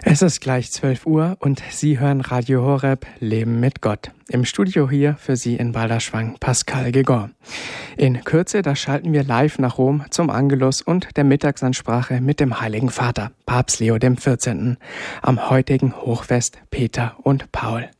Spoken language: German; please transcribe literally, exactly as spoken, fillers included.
Es ist gleich zwölf Uhr und Sie hören Radio Horeb Leben mit Gott. Im Studio hier für Sie in Balderschwang Pascal Gegon. In Kürze, da schalten wir live nach Rom zum Angelus und der Mittagsansprache mit dem Heiligen Vater, Papst Leo der vierzehnten. am heutigen Hochfest Peter und Paul.